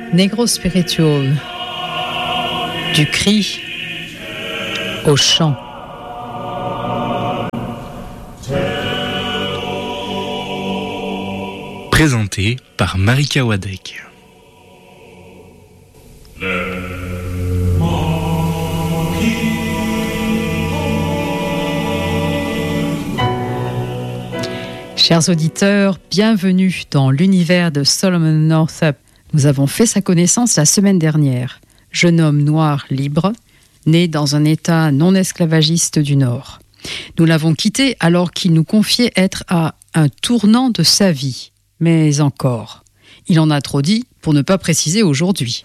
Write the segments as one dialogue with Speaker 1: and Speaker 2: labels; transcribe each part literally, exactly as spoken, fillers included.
Speaker 1: Negro Spiritual, du cri au chant.
Speaker 2: Présenté par Marika Wadek.
Speaker 1: Chers auditeurs, bienvenue dans l'univers de Solomon Northup. Nous avons fait sa connaissance la semaine dernière. Jeune homme noir libre, né dans un état non esclavagiste du Nord. Nous l'avons quitté alors qu'il nous confiait être à un tournant de sa vie. Mais encore, il en a trop dit pour ne pas préciser aujourd'hui.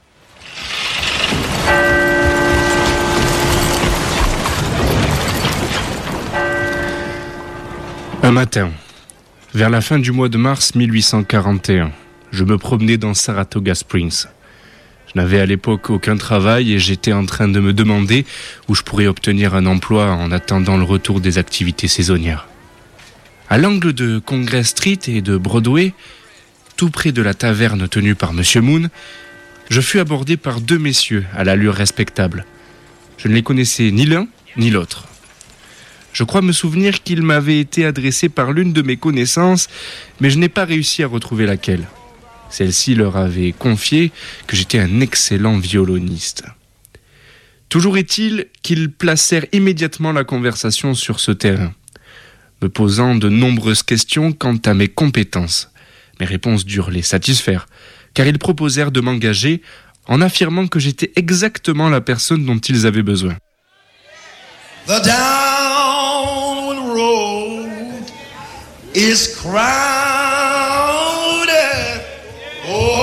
Speaker 2: Un matin, vers la fin du mois de mars mille huit cent quarante et un, je me promenais dans Saratoga Springs. Je n'avais à l'époque aucun travail et j'étais en train de me demander où je pourrais obtenir un emploi en attendant le retour des activités saisonnières. À l'angle de Congress Street et de Broadway, tout près de la taverne tenue par Monsieur Moon, je fus abordé par deux messieurs à l'allure respectable. Je ne les connaissais ni l'un ni l'autre. Je crois me souvenir qu'il m'avait été adressé par l'une de mes connaissances, mais je n'ai pas réussi à retrouver laquelle. Celle-ci leur avait confié que j'étais un excellent violoniste. Toujours est-il qu'ils placèrent immédiatement la conversation sur ce terrain, me posant de nombreuses questions quant à mes compétences. Mes réponses durent les satisfaire, car ils proposèrent de m'engager en affirmant que j'étais exactement la personne dont ils avaient besoin.
Speaker 3: The downward road is crowded